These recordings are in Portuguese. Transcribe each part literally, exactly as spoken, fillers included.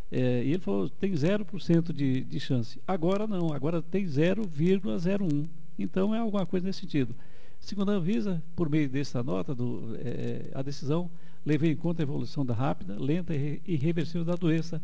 É, e ele falou, tem zero por cento de, de chance. Agora não, agora tem zero vírgula zero um. Então é alguma coisa nesse sentido. Segundo a Anvisa, por meio dessa nota, do, é, a decisão levou em conta a evolução da rápida, lenta e irreversível da doença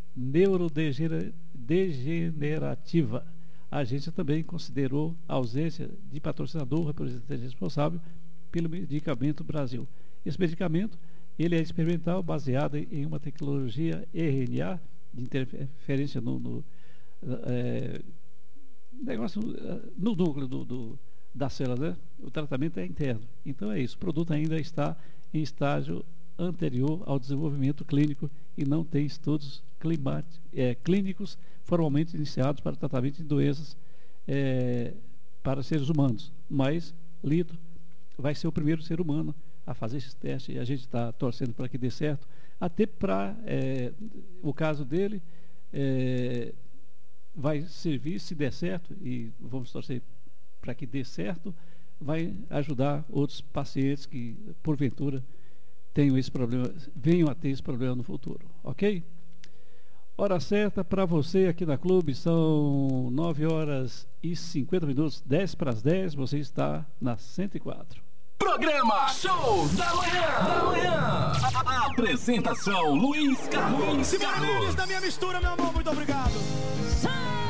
neurodegenerativa. A agência também considerou a ausência de patrocinador representante responsável pelo medicamento Brasil. Esse medicamento ele é experimental, baseado em uma tecnologia R N A de interferência no, no é, negócio no núcleo do, do, da célula, né? O tratamento é interno. Então é isso. O produto ainda está em estágio anterior ao desenvolvimento clínico e não tem estudos é, clínicos formalmente iniciados para o tratamento de doenças é, para seres humanos. Mas Lito vai ser o primeiro ser humano a fazer esse teste e a gente está torcendo para que dê certo, até para é, o caso dele é, vai servir, se der certo, e vamos torcer para que dê certo, vai ajudar outros pacientes que porventura tenham esse problema, venham a ter esse problema no futuro, ok? Hora certa para você aqui na Clube, são nove horas e cinquenta minutos, dez para as dez, você está na cento e quatro. Programa Show da Manhã. Da manhã. A, a apresentação Luiz Carlos. Simone Mendes da minha mistura, meu amor, muito obrigado.